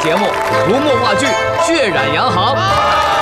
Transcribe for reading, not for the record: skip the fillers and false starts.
节目《涂墨话剧血染洋行》。